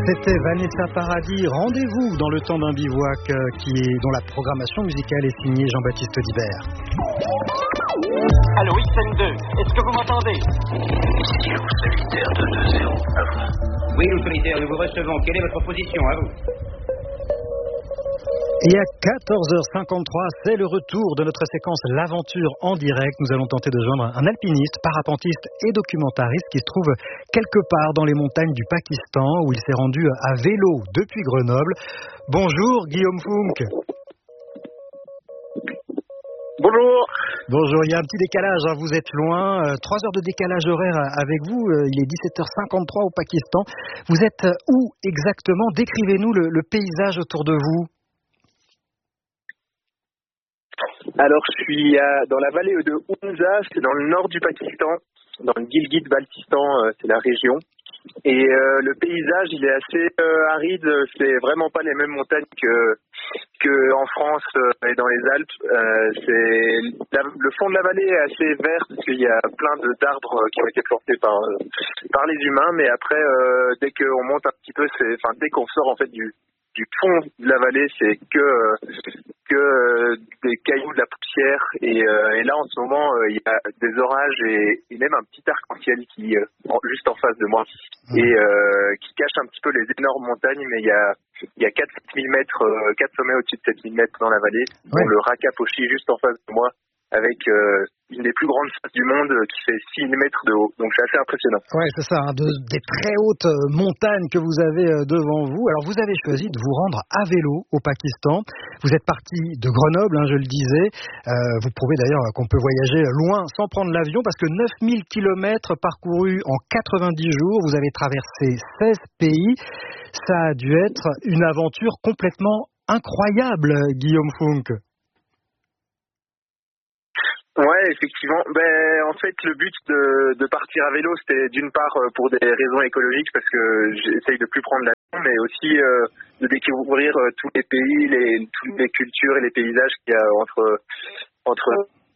C'était Vanessa Paradis. Rendez-vous dans le temps d'un bivouac dont la programmation musicale est signée Jean-Baptiste Audibert. Allô, XN2, est-ce que vous m'entendez? Ici le solitaire de 2-0, à vous. Oui, le solitaire, nous vous recevons. Quelle est votre position, à vous? Et à 14h53, c'est le retour de notre séquence L'Aventure en direct. Nous allons tenter de joindre un alpiniste, parapentiste et documentariste qui se trouve quelque part dans les montagnes du Pakistan où il s'est rendu à vélo depuis Grenoble. Bonjour Guillaume Funk. Bonjour. Bonjour, il y a un petit décalage, hein. Vous êtes loin, 3 heures de décalage horaire avec vous, il est 17h53 au Pakistan. Vous êtes où exactement? Décrivez-nous le paysage autour de vous. Alors, je suis dans la vallée de Hunza, c'est dans le nord du Pakistan, dans le Gilgit-Baltistan, c'est la région. Et le paysage, il est assez aride, c'est vraiment pas les mêmes montagnes que en France et dans les Alpes. Le fond de la vallée est assez vert parce qu'il y a plein d'arbres qui ont été plantés par les humains, mais après, dès qu'on monte un petit peu, dès qu'on sort en fait du fond de la vallée, c'est que des cailloux, de la poussière, et là en ce moment il y a des orages et même un petit arc-en-ciel qui juste en face de moi et qui cache un petit peu les énormes montagnes, mais il y a 4-000 mètres, 4 sommets au-dessus de 7000 mètres dans la vallée, dont le Raka Pochi juste en face de moi, avec une des plus grandes faces du monde qui fait 6 mètres de haut. Donc c'est assez impressionnant. Ouais, c'est ça, hein, des très hautes montagnes que vous avez devant vous. Alors vous avez choisi de vous rendre à vélo au Pakistan. Vous êtes parti de Grenoble, hein, je le disais. Vous prouvez d'ailleurs qu'on peut voyager loin sans prendre l'avion parce que 9000 km parcourus en 90 jours. Vous avez traversé 16 pays. Ça a dû être une aventure complètement incroyable, Guillaume Funk. Ouais, effectivement. En fait, le but de partir à vélo, c'était d'une part pour des raisons écologiques, parce que j'essaye de plus prendre l'avion, mais aussi de découvrir tous les pays, toutes les cultures et les paysages qu'il y a entre.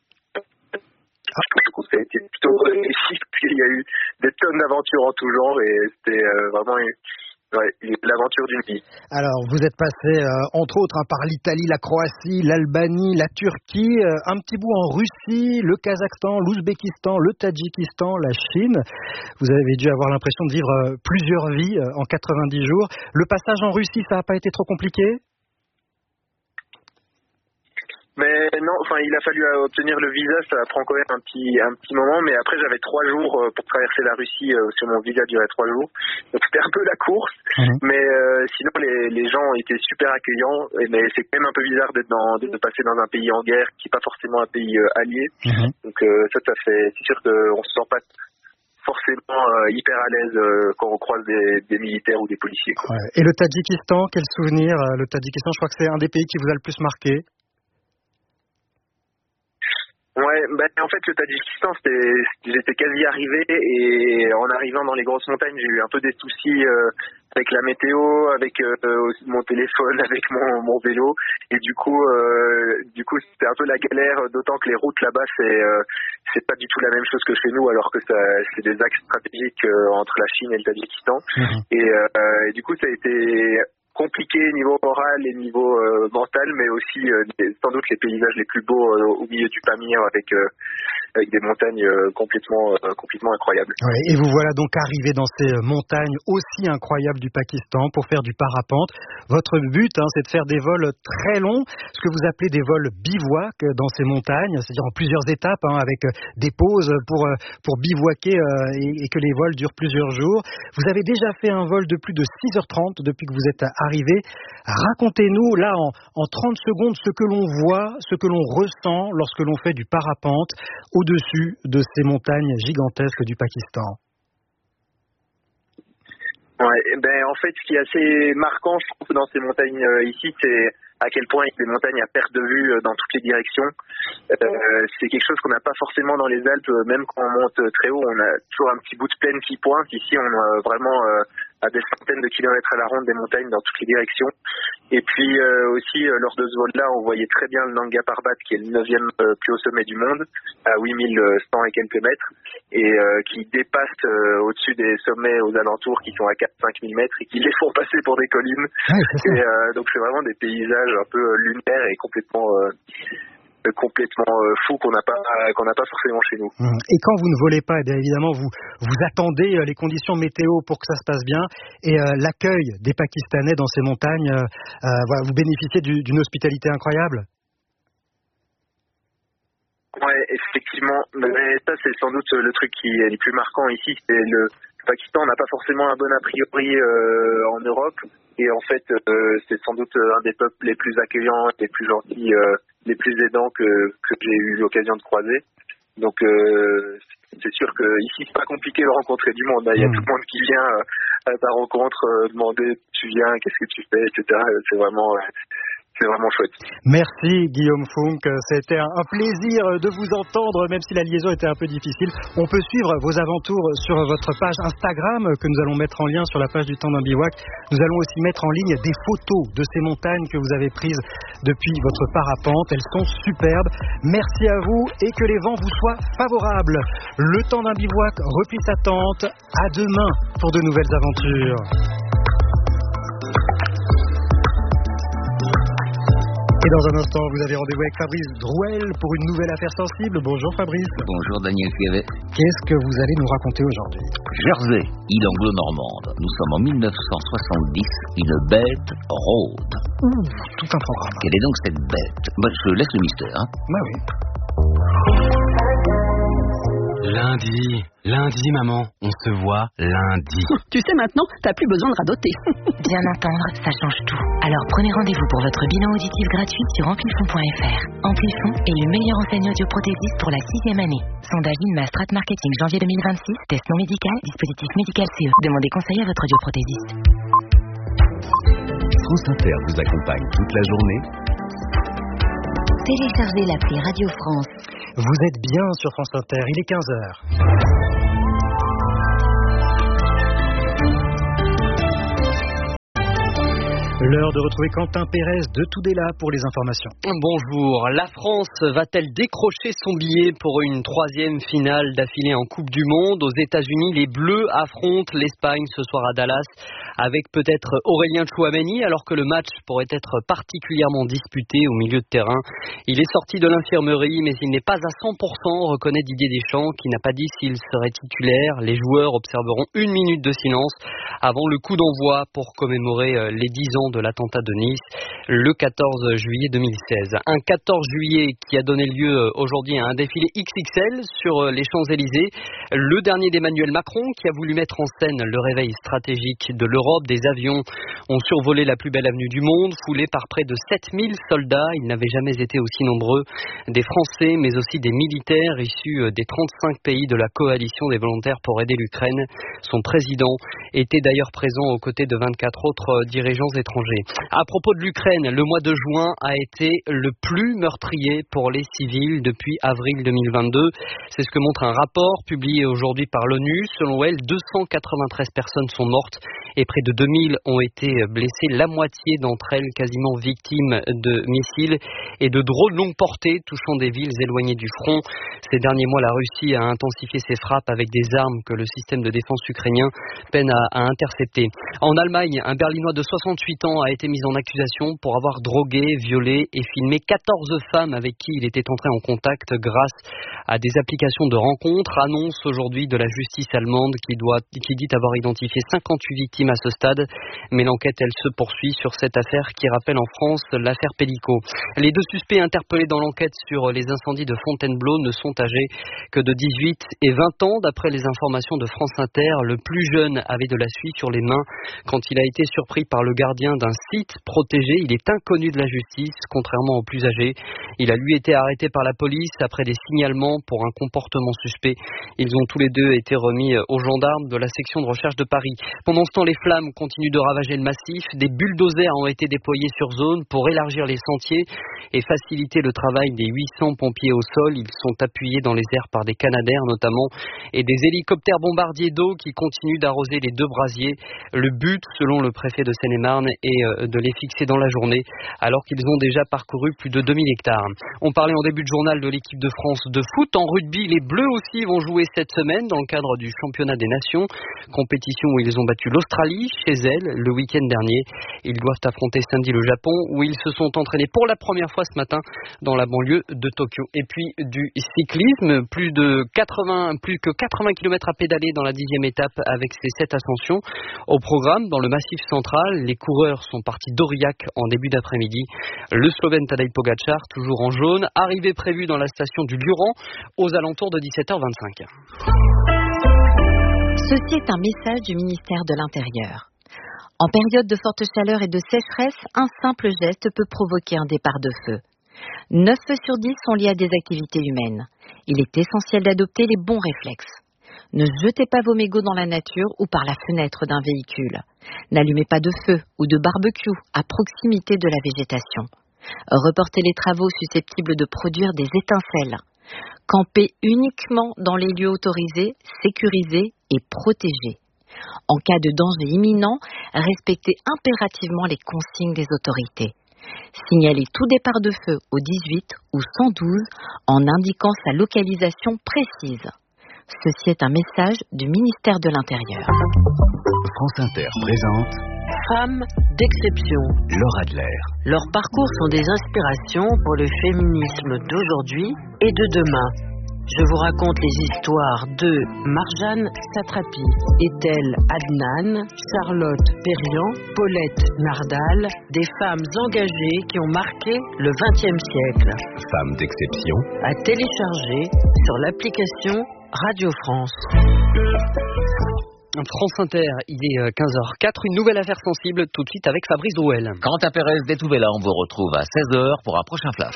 Ça a été plutôt réussi, parce qu'il y a eu des tonnes d'aventures en tout genre, et c'était vraiment l'aventure d'une vie. Alors, vous êtes passé, entre autres, par l'Italie, la Croatie, l'Albanie, la Turquie, un petit bout en Russie, le Kazakhstan, l'Ouzbékistan, le Tadjikistan, la Chine. Vous avez dû avoir l'impression de vivre plusieurs vies en 90 jours. Le passage en Russie, ça n'a pas été trop compliqué ? Mais non, il a fallu obtenir le visa, ça prend quand même un petit moment, mais après j'avais 3 jours pour traverser la Russie, sur mon visa durait 3 jours, donc c'était un peu la course, mais sinon les gens étaient super accueillants, mais c'est quand même un peu bizarre de passer dans un pays en guerre qui n'est pas forcément un pays allié, donc ça fait, c'est sûr qu'on se sent pas forcément hyper à l'aise quand on croise des militaires ou des policiers, quoi. Ouais. Et le Tadjikistan, quel souvenir? Le Tadjikistan, je crois que c'est un des pays qui vous a le plus marqué. Ouais, en fait le Tadjikistan, j'étais quasi arrivé, et en arrivant dans les grosses montagnes, j'ai eu un peu des soucis avec la météo, avec mon téléphone, avec mon vélo, et du coup c'était un peu la galère, d'autant que les routes là-bas c'est pas du tout la même chose que chez nous, alors que c'est des axes stratégiques entre la Chine et le Tadjikistan, et du coup ça a été compliqué niveau moral et niveau mental, mais aussi sans doute les paysages les plus beaux au milieu du Pamir, avec des montagnes complètement incroyables. Ouais, et vous voilà donc arrivé dans ces montagnes aussi incroyables du Pakistan pour faire du parapente. Votre but, c'est de faire des vols très longs, ce que vous appelez des vols bivouac dans ces montagnes, c'est-à-dire en plusieurs étapes, avec des pauses pour bivouaquer et que les vols durent plusieurs jours. Vous avez déjà fait un vol de plus de 6h30 depuis que vous êtes arrivé. Racontez-nous là en 30 secondes ce que l'on voit, ce que l'on ressent lorsque l'on fait du parapente au-dessus de ces montagnes gigantesques du Pakistan. Ouais, en fait, ce qui est assez marquant, je trouve, dans ces montagnes ici, c'est à quel point il y a des montagnes à perte de vue dans toutes les directions. C'est quelque chose qu'on n'a pas forcément dans les Alpes, même quand on monte très haut, on a toujours un petit bout de plaine qui pointe. Ici, on a vraiment à des centaines de kilomètres à la ronde des montagnes dans toutes les directions. Et puis aussi, lors de ce vol-là, on voyait très bien le Nanga Parbat, qui est le 9e plus haut sommet du monde, à 8100 et quelques mètres, et qui dépasse au-dessus des sommets aux alentours qui sont à 4-5 000 mètres et qui les font passer pour des collines. Et donc c'est vraiment des paysages un peu lunaires et complètement fou qu'on n'a pas forcément chez nous. Et quand vous ne volez pas, eh bien évidemment vous attendez les conditions météo pour que ça se passe bien, et l'accueil des Pakistanais dans ces montagnes, voilà, vous bénéficiez d'une hospitalité incroyable. Ouais, effectivement, mais ça c'est sans doute le truc qui est le plus marquant ici, c'est le Pakistan n'a pas forcément un bon a priori en Europe, et en fait c'est sans doute un des peuples les plus accueillants, les plus gentils, les plus aidants que j'ai eu l'occasion de croiser. Donc c'est sûr que ici c'est pas compliqué de rencontrer du monde. Il y a tout le monde qui vient à ta rencontre demander tu viens, qu'est-ce que tu fais, etc. C'est vraiment chouette. Merci Guillaume Funk, c'était un plaisir de vous entendre, même si la liaison était un peu difficile. On peut suivre vos aventures sur votre page Instagram que nous allons mettre en lien sur la page du Temps d'un bivouac. Nous allons aussi mettre en ligne des photos de ces montagnes que vous avez prises depuis votre parapente. Elles sont superbes. Merci à vous et que les vents vous soient favorables. Le Temps d'un bivouac replie sa tente. À demain pour de nouvelles aventures. Et dans un instant, vous avez rendez-vous avec Fabrice Drouel pour une nouvelle affaire sensible. Bonjour Fabrice. Bonjour Daniel Fievet. Qu'est-ce que vous allez nous raconter aujourd'hui? Jersey, île anglo-normande. Nous sommes en 1970, une bête rôde. Tout un programme. Quelle est donc cette bête? Je laisse le mystère. Bah oui. Lundi, maman, on se voit lundi. Tu sais maintenant, t'as plus besoin de radoter. Bien entendre, ça change tout. Alors prenez rendez-vous pour votre bilan auditif gratuit sur amplifon.fr. Amplifon est le meilleur enseigne audioprothésiste pour la 6e année. Sondage INMA Strat Marketing janvier 2026, test non médical, dispositif médical CE. Demandez conseil à votre audioprothésiste. France Inter vous accompagne toute la journée. Téléchargez l'appli Radio France. Vous êtes bien sur France Inter, il est 15h. L'heure de retrouver Quentin Pérez de Tudela pour les informations. Bonjour. La France va-t-elle décrocher son billet pour une 3e finale d'affilée en Coupe du Monde? Aux États-Unis, les Bleus affrontent l'Espagne ce soir à Dallas, avec peut-être Aurélien Tchouaméni, alors que le match pourrait être particulièrement disputé au milieu de terrain. Il est sorti de l'infirmerie, mais il n'est pas à 100%, reconnaît Didier Deschamps, qui n'a pas dit s'il serait titulaire. Les joueurs observeront 1 minute de silence avant le coup d'envoi pour commémorer les 10 ans de l'attentat de Nice, le 14 juillet 2016. Un 14 juillet qui a donné lieu aujourd'hui à un défilé XXL sur les Champs-Élysées. Le dernier d'Emmanuel Macron, qui a voulu mettre en scène le réveil stratégique de l'Europe. Des avions ont survolé la plus belle avenue du monde, foulés par près de 7000 soldats. Ils n'avaient jamais été aussi nombreux. Des Français, mais aussi des militaires issus des 35 pays de la coalition des volontaires pour aider l'Ukraine. Son président était d'ailleurs présent aux côtés de 24 autres dirigeants étrangers. À propos de l'Ukraine, le mois de juin a été le plus meurtrier pour les civils depuis avril 2022. C'est ce que montre un rapport publié aujourd'hui par l'ONU. Selon elle, 293 personnes sont mortes et près de 2000 ont été blessées. La moitié d'entre elles quasiment victimes de missiles et de drones longue portée touchant des villes éloignées du front. Ces derniers mois, la Russie a intensifié ses frappes avec des armes que le système de défense ukrainien peine à intercepter. En Allemagne, un Berlinois de 68 ans a été mis en accusation pour avoir drogué, violé et filmé 14 femmes avec qui il était entré en contact grâce à des applications de rencontres. Annonce aujourd'hui de la justice allemande qui dit avoir identifié 58 victimes à ce stade, mais l'enquête elle se poursuit sur cette affaire qui rappelle en France l'affaire Pellico. Les 2 suspects interpellés dans l'enquête sur les incendies de Fontainebleau ne sont âgés que de 18 et 20 ans d'après les informations de France Inter. Le plus jeune avait de la suie sur les mains quand il a été surpris par le gardien d'un site protégé. Il est inconnu de la justice, contrairement aux plus âgés. Il a lui été arrêté par la police après des signalements pour un comportement suspect. Ils ont tous les deux été remis aux gendarmes de la section de recherche de Paris. Pendant ce temps, les les flammes continuent de ravager le massif. Des bulldozers ont été déployés sur zone pour élargir les sentiers et faciliter le travail des 800 pompiers au sol. Ils sont appuyés dans les airs par des canadaires notamment et des hélicoptères bombardiers d'eau qui continuent d'arroser les 2 brasiers. Le but, selon le préfet de Seine-et-Marne, est de les fixer dans la journée alors qu'ils ont déjà parcouru plus de 2000 hectares. On parlait en début de journal de l'équipe de France de foot. En rugby, les Bleus aussi vont jouer cette semaine dans le cadre du championnat des nations, compétition où ils ont battu l'Australie chez elle le week-end dernier. Ils doivent affronter samedi le Japon où ils se sont entraînés pour la première fois ce matin dans la banlieue de Tokyo. Et puis du cyclisme, plus que 80 km à pédaler dans la 10e étape avec ses 7 ascensions. Au programme, dans le Massif central, les coureurs sont partis d'Aurillac en début d'après-midi. Le Slovène Tadej Pogačar, toujours en jaune, arrivée prévue dans la station du Luran aux alentours de 17h25. Ceci est un message du ministère de l'Intérieur. En période de forte chaleur et de sécheresse, un simple geste peut provoquer un départ de feu. 9 feux sur 10 sont liés à des activités humaines. Il est essentiel d'adopter les bons réflexes. Ne jetez pas vos mégots dans la nature ou par la fenêtre d'un véhicule. N'allumez pas de feu ou de barbecue à proximité de la végétation. Reportez les travaux susceptibles de produire des étincelles. Campez uniquement dans les lieux autorisés, sécurisés et protégés. En cas de danger imminent, respectez impérativement les consignes des autorités. Signalez tout départ de feu au 18 ou 112 en indiquant sa localisation précise. Ceci est un message du ministère de l'Intérieur. France Inter présente Femmes d'exception. Laura Adler. Leurs parcours sont des inspirations pour le féminisme d'aujourd'hui et de demain. Je vous raconte les histoires de Marjane Satrapi, Ethel Adnan, Charlotte Perriand, Paulette Nardal, des femmes engagées qui ont marqué le XXe siècle. Femmes d'exception. À télécharger sur l'application Radio France. France Inter, il est 15h04, une nouvelle affaire sensible tout de suite avec Fabrice Drouel. Quentin Pérez d'Etouvela, on vous retrouve à 16h pour un prochain flash.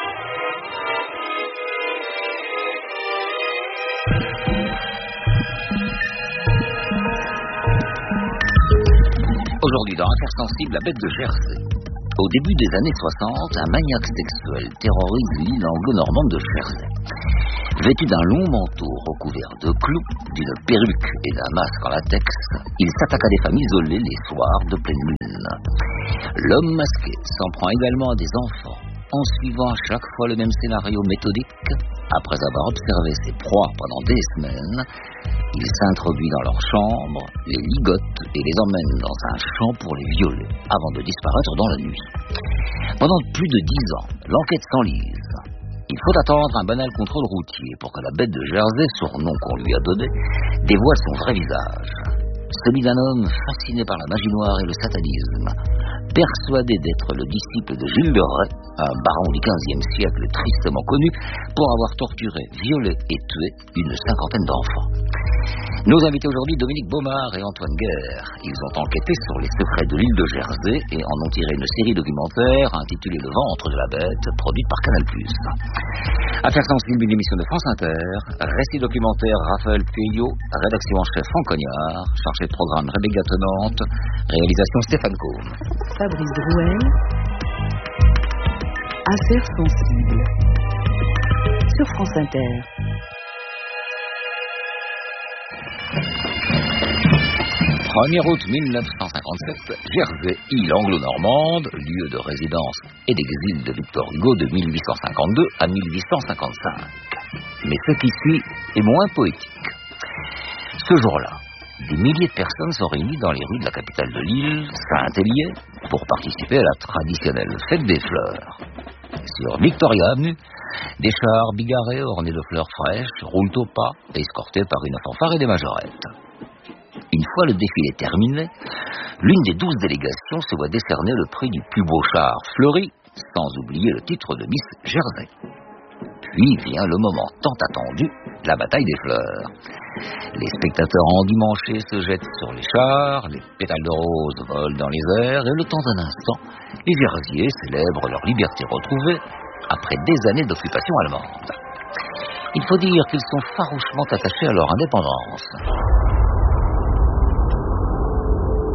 Aujourd'hui, dans Affaires sensibles, la bête de Jersey. Au début des années 60, un maniaque sexuel terrorise l'île anglo-normande de Jersey. Vêtu d'un long manteau recouvert de clous, d'une perruque et d'un masque en latex, il s'attaque à des femmes isolées les soirs de pleine lune. L'homme masqué s'en prend également à des enfants, en suivant à chaque fois le même scénario méthodique. Après avoir observé ses proies pendant des semaines, il s'introduit dans leur chambre, les ligote et les emmène dans un champ pour les violer, avant de disparaître dans la nuit. Pendant plus de 10 ans, l'enquête s'enlise. Il faut attendre un banal contrôle routier pour que la bête de Jersey, surnom qu'on lui a donné, dévoile son vrai visage. Celui d'un homme fasciné par la magie noire et le satanisme, persuadé d'être le disciple de Jules de Rais, un baron du XVe siècle tristement connu pour avoir torturé, violé et tué une 50aine d'enfants. Nos invités aujourd'hui, Dominique Baumard et Antoine Guerre. Ils ont enquêté sur les secrets de l'île de Jersey et en ont tiré une série documentaire intitulée Le ventre de la bête, produite par Canal+. Affaires sensibles, une émission de France Inter. Récit documentaire, Raphaël Pueyo. Rédaction en chef, Franck Cognard. Chargé de programme, Rebecca Tenante. Réalisation, Stéphane Combe. Fabrice Drouel. Affaires sensibles. Sur France Inter. 1er août 1957, Jersey, île anglo-normande, lieu de résidence et d'exil de Victor Hugo de 1852 à 1855. Mais ce qui suit est moins poétique. Ce jour-là, des milliers de personnes sont réunies dans les rues de la capitale de l'île, Saint-Hélier, pour participer à la traditionnelle fête des fleurs. Sur Victoria Avenue, des chars bigarrés ornés de fleurs fraîches roulent au pas, escortés par une fanfare et des majorettes. Une fois le défilé terminé, l'une des 12 délégations se voit décerner le prix du plus beau char fleuri, sans oublier le titre de Miss Jersey. Puis vient le moment tant attendu, la bataille des fleurs. Les spectateurs endimanchés se jettent sur les chars, les pétales de rose volent dans les airs, et le temps d'un instant, les Jersiais célèbrent leur liberté retrouvée après des années d'occupation allemande. Il faut dire qu'ils sont farouchement attachés à leur indépendance.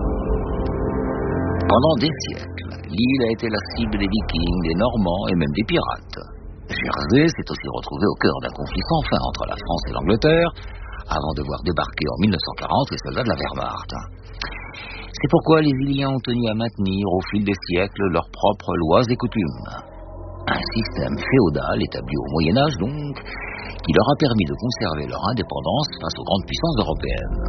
Pendant des siècles, l'île a été la cible des Vikings, des Normands et même des pirates. Jersey s'est aussi retrouvé au cœur d'un conflit sans fin entre la France et l'Angleterre, avant de voir débarquer en 1940 les soldats de la Wehrmacht. C'est pourquoi les Iliens ont tenu à maintenir au fil des siècles leurs propres lois et coutumes. Un système féodal établi au Moyen-Âge donc, qui leur a permis de conserver leur indépendance face aux grandes puissances européennes.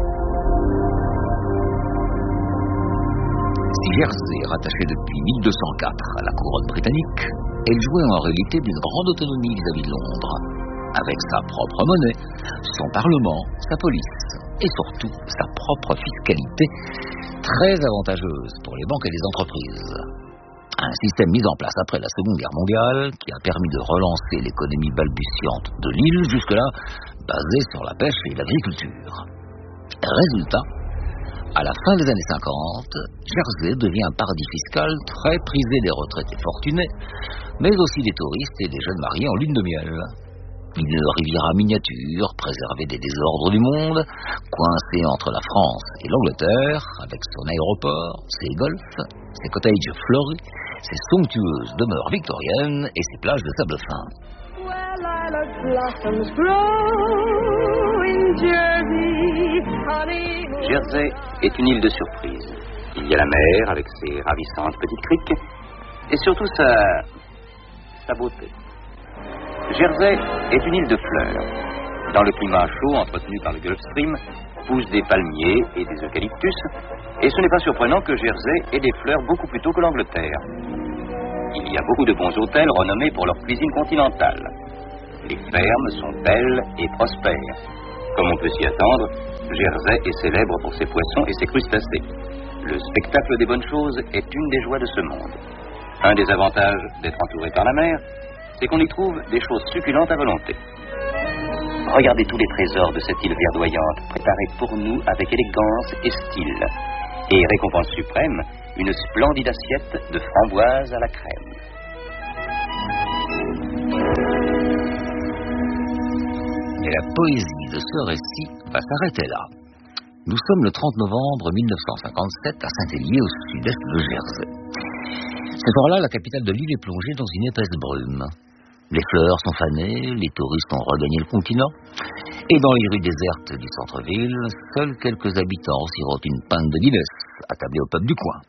Si Jersey est rattachée depuis 1204 à la couronne britannique, elle jouait en réalité d'une grande autonomie vis-à-vis de Londres, avec sa propre monnaie, son parlement, sa police et surtout sa propre fiscalité, très avantageuse pour les banques et les entreprises. Un système mis en place après la Seconde Guerre mondiale qui a permis de relancer l'économie balbutiante de l'île, jusque-là basée sur la pêche et l'agriculture. Résultat, à la fin des années 50, Jersey devient un paradis fiscal très prisé des retraités fortunés, mais aussi des touristes et des jeunes mariés en lune de miel. Une riviera miniature, préservée des désordres du monde, coincée entre la France et l'Angleterre, avec son aéroport, ses golfs, ses cottages fleuris, ses somptueuses demeures victoriennes et ses plages de sable fin. Jersey est une île de surprise. Il y a la mer avec ses ravissantes petites criques et surtout sa beauté. Jersey est une île de fleurs. Dans le climat chaud entretenu par le Gulf Stream, poussent des palmiers et des eucalyptus, et ce n'est pas surprenant que Jersey ait des fleurs beaucoup plus tôt que l'Angleterre. Il y a beaucoup de bons hôtels renommés pour leur cuisine continentale. Les fermes sont belles et prospères. Comme on peut s'y attendre, Jersey est célèbre pour ses poissons et ses crustacés. Le spectacle des bonnes choses est une des joies de ce monde. Un des avantages d'être entouré par la mer, c'est qu'on y trouve des choses succulentes à volonté. Regardez tous les trésors de cette île verdoyante, préparés pour nous avec élégance et style. Et récompense suprême, une splendide assiette de framboises à la crème. Et la poésie de ce récit va s'arrêter là. Nous sommes le 30 novembre 1957 à Saint-Hélier, au sud-est de Jersey. Ce soir-là, la capitale de l'île est plongée dans une épaisse brume. Les fleurs sont fanées, les touristes ont regagné le continent, et dans les rues désertes du centre-ville, seuls quelques habitants sirotent une pinte de Guinness, attablés au pub du coin.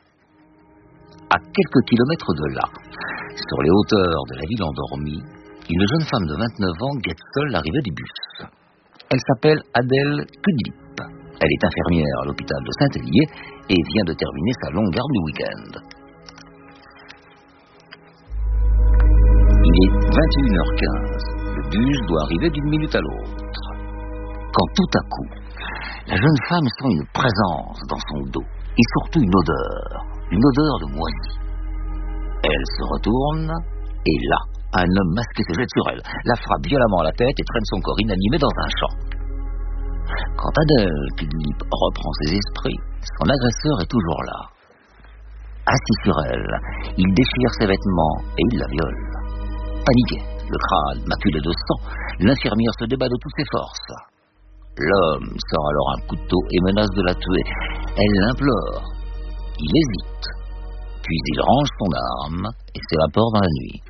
À quelques kilomètres de là, sur les hauteurs de la ville endormie, une jeune femme de 29 ans guette seule l'arrivée du bus. Elle s'appelle Adèle Kudlip. Elle est infirmière à l'hôpital de Saint-Hélier et vient de terminer sa longue garde du week-end. Il est 21h15. Le bus doit arriver d'une minute à l'autre. Quand tout à coup, la jeune femme sent une présence dans son dos et surtout une odeur de moisi. Elle se retourne et là, un homme masqué se jette sur elle, la frappe violemment à la tête et traîne son corps inanimé dans un champ. Quand Adèle Kudlip reprend ses esprits, son agresseur est toujours là. Assis sur elle, il déchire ses vêtements et il la viole. Paniquée, le crâne maculé de sang, l'infirmière se débat de toutes ses forces. L'homme sort alors un couteau et menace de la tuer. Elle l'implore. Il hésite. Puis il range son arme et s'évapore dans la nuit.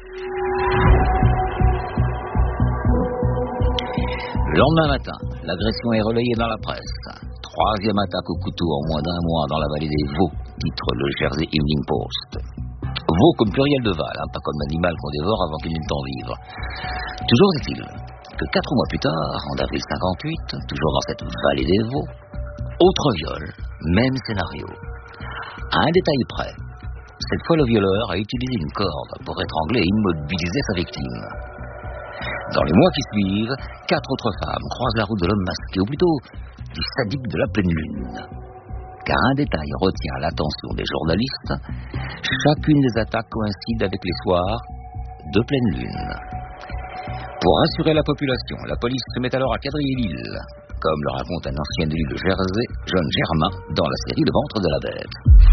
Le lendemain matin, l'agression est relayée dans la presse. 3e attaque au couteau en moins d'un mois dans la vallée des Vaux, titre le Jersey Evening Post. Veau comme pluriel de val, pas comme animal qu'on dévore avant qu'il n'ait le temps de vivre. Toujours est-il que 4 mois plus tard, en avril 58, toujours dans cette vallée des Vaux, autre viol, même scénario. À un détail près, cette fois le violeur a utilisé une corde pour étrangler et immobiliser sa victime. Dans les mois qui suivent, 4 autres femmes croisent la route de l'homme masqué, ou plutôt du sadique de la pleine lune. Car un détail retient l'attention des journalistes, chacune des attaques coïncide avec les soirs de pleine lune. Pour rassurer la population, la police se met alors à quadriller l'île, comme le raconte un ancien de l'île de Jersey, John Germain, dans la série Le ventre de la bête.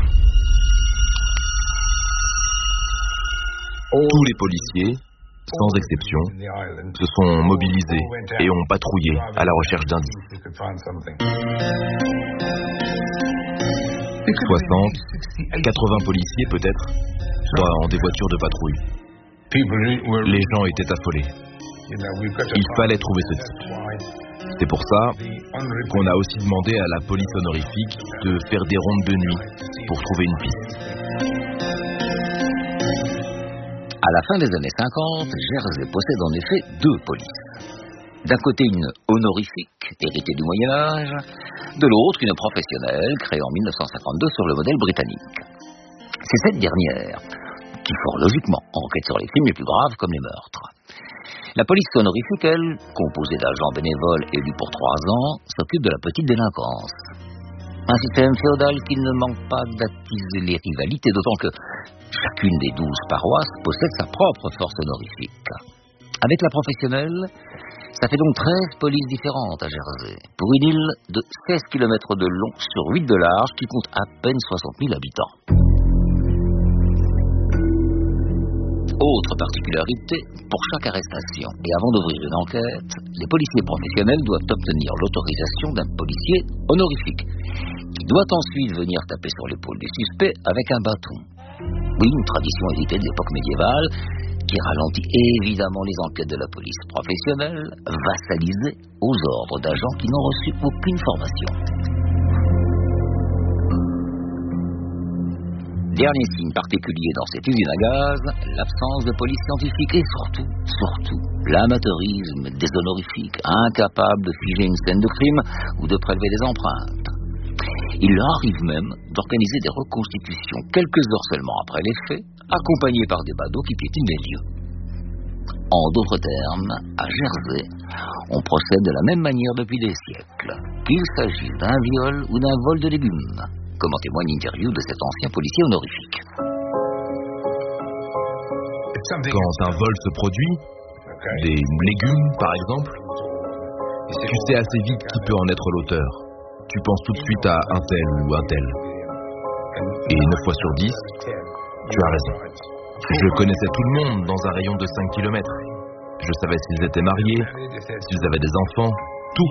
Tous les policiers, sans exception, se sont mobilisés et ont patrouillé à la recherche d'indices. 60, 80 policiers peut-être, dans des voitures de patrouille. Les gens étaient affolés. Il fallait trouver ce type. C'est pour ça qu'on a aussi demandé à la police honorifique de faire des rondes de nuit pour trouver une piste. À la fin des années 50, Jersey possède en effet 2 polices. D'un côté une honorifique, héritée du Moyen-Âge, de l'autre une professionnelle, créée en 1952 sur le modèle britannique. C'est cette dernière qui, fort logiquement, enquête sur les crimes les plus graves comme les meurtres. La police honorifique, elle, composée d'agents bénévoles élus pour 3 ans, s'occupe de la petite délinquance. Un système féodal qui ne manque pas d'attiser les rivalités, d'autant que chacune des 12 paroisses possède sa propre force honorifique. Avec la professionnelle, ça fait donc 13 polices différentes à Jersey, pour une île de 16 km de long sur 8 de large qui compte à peine 60 000 habitants. Autre particularité, pour chaque arrestation et avant d'ouvrir une enquête, les policiers professionnels doivent obtenir l'autorisation d'un policier honorifique, qui doit ensuite venir taper sur l'épaule du suspect avec un bâton. Oui, une tradition héritée de l'époque médiévale, qui ralentit évidemment les enquêtes de la police professionnelle, vassalisée aux ordres d'agents qui n'ont reçu aucune formation. Dernier signe particulier dans cette usine à gaz, l'absence de police scientifique et surtout, l'amateurisme des honorifiques, incapables de figer une scène de crime ou de prélever des empreintes. Il leur arrive même d'organiser des reconstitutions quelques heures seulement après les faits, accompagnés par des badauds qui piétinent les lieux. En d'autres termes, à Jersey, on procède de la même manière depuis des siècles, qu'il s'agisse d'un viol ou d'un vol de légumes, comme en témoigne l'interview de cet ancien policier honorifique. Quand un vol se produit, des légumes par exemple, tu sais assez vite qui peut en être l'auteur. Tu penses tout de suite à un tel ou un tel. Et 9 fois sur 10, tu as raison. Je connaissais tout le monde dans un rayon de 5 km. Je savais s'ils étaient mariés, s'ils avaient des enfants, tout.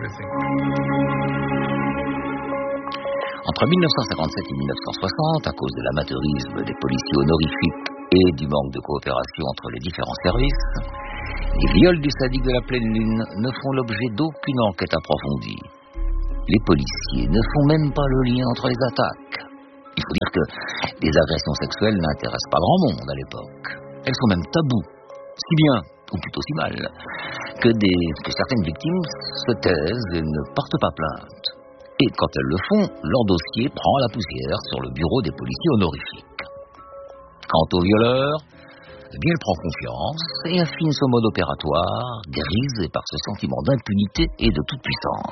Entre 1957 et 1960, à cause de l'amateurisme des policiers honorifiques et du manque de coopération entre les différents services, les viols du sadique de la pleine lune ne font l'objet d'aucune enquête approfondie. Les policiers ne font même pas le lien entre les attaques. Il faut dire que les agressions sexuelles n'intéressent pas grand monde à l'époque. Elles sont même taboues, si bien, ou plutôt si mal, que certaines victimes se taisent et ne portent pas plainte. Et quand elles le font, leur dossier prend la poussière sur le bureau des policiers honorifiques. Quant au violeur, eh bien, il prend confiance et affine son mode opératoire, grisé par ce sentiment d'impunité et de toute puissance.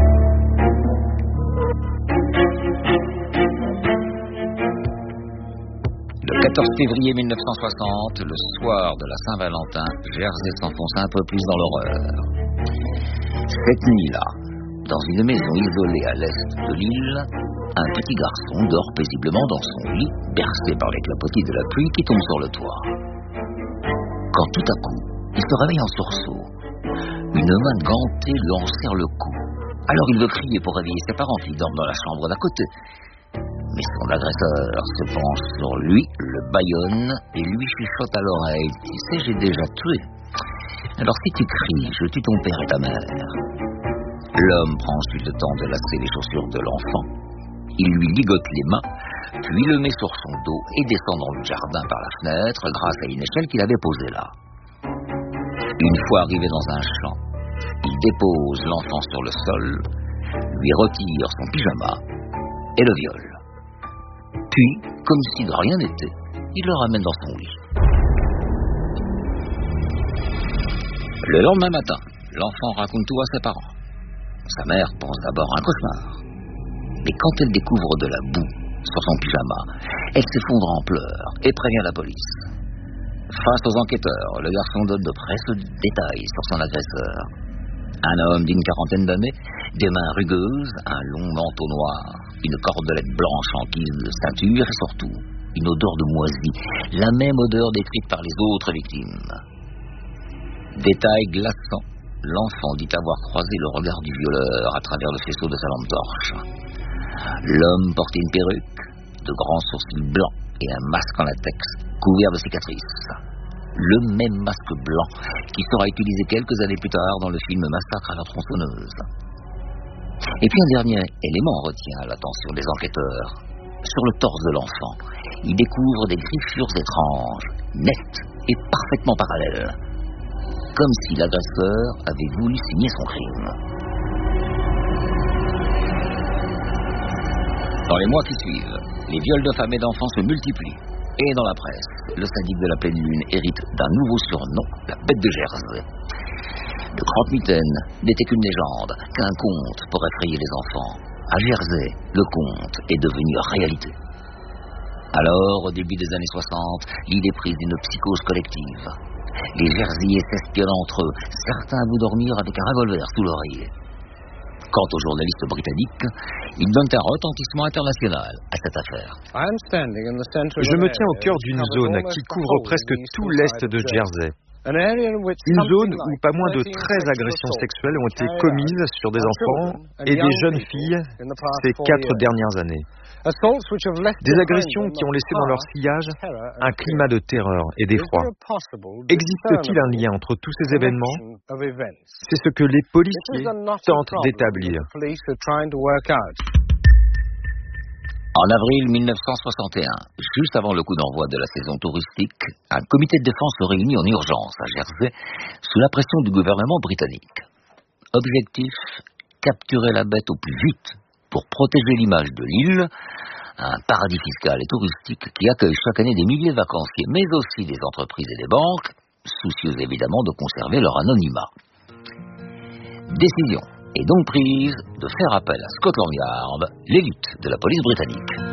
Le 14 février 1960, le soir de la Saint-Valentin, Jersey s'enfonce un peu plus dans l'horreur. Cette nuit-là, dans une maison isolée à l'est de l'île, un petit garçon dort paisiblement dans son lit, bercé par les clapotis de la pluie qui tombe sur le toit. Quand tout à coup, il se réveille en sursaut. Une main gantée lui enserre le cou. Alors il veut crier pour réveiller ses parents qui dorment dans la chambre d'à côté. Mais son agresseur se penche sur lui, le bâillonne et lui chuchote à l'oreille « Tu sais, j'ai déjà tué. Alors si tu cries, je tue ton père et ta mère. » L'homme prend ensuite le temps de lasser les chaussures de l'enfant. Il lui ligote les mains, puis le met sur son dos et descend dans le jardin par la fenêtre grâce à une échelle qu'il avait posée là. Une fois arrivé dans un champ, il dépose l'enfant sur le sol, lui retire son pyjama et le viole. Puis, comme si de rien n'était, il le ramène dans son lit. Le lendemain matin, l'enfant raconte tout à ses parents. Sa mère pense d'abord à un cauchemar. Mais quand elle découvre de la boue sur son pyjama, elle s'effondre en pleurs et prévient la police. Face aux enquêteurs, le garçon donne de précieux détails sur son agresseur. Un homme d'une quarantaine d'années, des mains rugueuses, un long manteau noir, une cordelette blanche en guise de ceinture et surtout une odeur de moisi, la même odeur décrite par les autres victimes. Détail glaçant, l'enfant dit avoir croisé le regard du violeur à travers le faisceau de sa lampe torche. L'homme portait une perruque, de grands sourcils blancs et un masque en latex couvert de cicatrices. Le même masque blanc qui sera utilisé quelques années plus tard dans le film Massacre à la tronçonneuse. Et puis un dernier élément retient l'attention des enquêteurs. Sur le torse de l'enfant, ils découvrent des griffures étranges, nettes et parfaitement parallèles. Comme si l'agresseur avait voulu signer son crime. Dans les mois qui suivent, les viols de femmes et d'enfants se multiplient. Et dans la presse, le sadique de la pleine lune hérite d'un nouveau surnom, la bête de Jersey. Le croque-mitaine n'était qu'une légende, qu'un conte pour effrayer les enfants. À Jersey, le conte est devenu réalité. Alors, au début des années 60, l'idée prise d'une psychose collective. Les Jerseyais s'espionnent entre eux, certains à bout dormir avec un revolver sous l'oreiller. Quant aux journalistes britanniques, ils donnent un retentissement international à cette affaire. Je me tiens au cœur d'une zone qui couvre presque tout l'est de Jersey. Une zone où pas moins de 13 agressions sexuelles ont été commises sur des enfants et des jeunes filles ces 4 dernières années. Des agressions qui ont laissé dans leur sillage un climat de terreur et d'effroi. Existe-t-il un lien entre tous ces événements ? C'est ce que les policiers tentent d'établir. En avril 1961, juste avant le coup d'envoi de la saison touristique, un comité de défense se réunit en urgence à Jersey sous la pression du gouvernement britannique. Objectif, capturer la bête au plus vite pour protéger l'image de l'île, un paradis fiscal et touristique qui accueille chaque année des milliers de vacanciers, mais aussi des entreprises et des banques, soucieuses évidemment de conserver leur anonymat. Décision est donc prise de faire appel à Scotland Yard, l'élite de la police britannique.